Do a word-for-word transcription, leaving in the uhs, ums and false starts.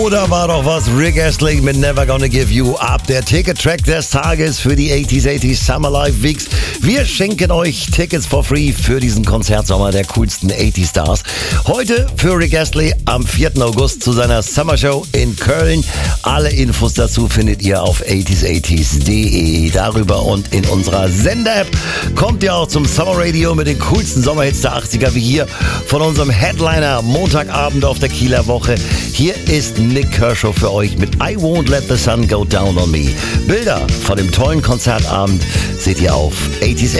Oder war doch was, Rick Astley mit Never Gonna Give You Up, der Ticket-Track des Tages für die achtziger, achtziger Summer Live Weeks. Wir schenken euch Tickets for free für diesen Konzertsommer der coolsten achtziger Stars. Heute für Rick Astley am vierten August zu seiner Summer Show in Köln. Alle Infos dazu findet ihr auf achtziger achtziger punkt de. Darüber und in unserer Sender-App kommt ihr auch zum Summer Radio mit den coolsten Sommerhits der achtziger, wie hier von unserem Headliner Montagabend auf der Kieler Woche. Hier ist Nik Kershaw für euch mit I Won't Let the Sun Go Down on Me. Bilder von dem tollen Konzertabend seht ihr auf achtziger